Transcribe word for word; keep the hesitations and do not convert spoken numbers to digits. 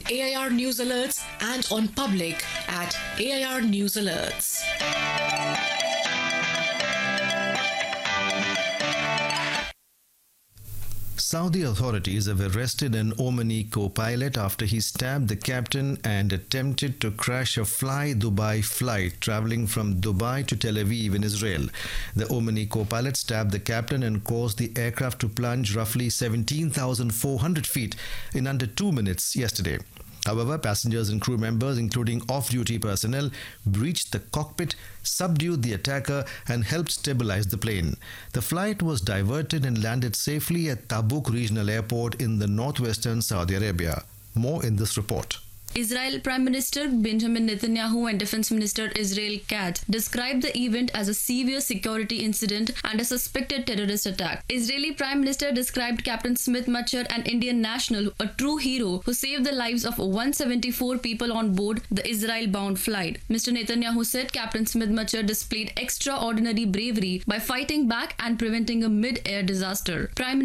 A I R News Alerts and on Public at A I R News Alerts. Saudi authorities have arrested an Omani co-pilot after he stabbed the captain and attempted to crash a Fly Dubai flight traveling from Dubai to Tel Aviv in Israel. The Omani co-pilot stabbed the captain and caused the aircraft to plunge roughly seventeen thousand four hundred feet in under two minutes yesterday. However, passengers and crew members, including off-duty personnel, breached the cockpit, subdued the attacker, and helped stabilize the plane. The flight was diverted and landed safely at Tabuk Regional Airport in the northwestern Saudi Arabia. More in this report. Israel Prime Minister Benjamin Netanyahu and Defense Minister Israel Katz described the event as a severe security incident and a suspected terrorist attack. Israeli Prime Minister described Captain Smith Machar, an Indian national, a true hero who saved the lives of one hundred seventy-four people on board the Israel-bound flight. Mister Netanyahu said Captain Smith Machar displayed extraordinary bravery by fighting back and preventing a mid-air disaster. Prime